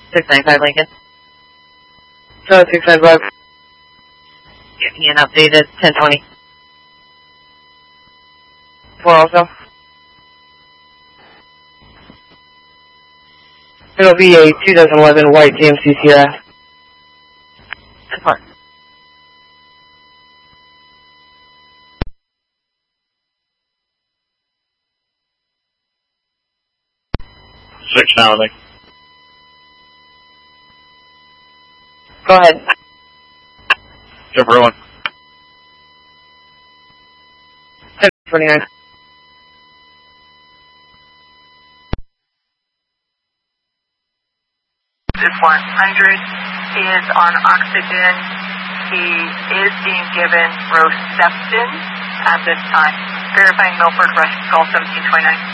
695 Lincoln. So 695. Give me an update at 1020. 4 also. It'll be a 2011 white GMC Sierra. 10-4. Six now, I think. Go ahead. 10-4-1. 10-29. This 100 is on oxygen. He is being given Roceptin at this time. Verifying Milford Rush, call 1729.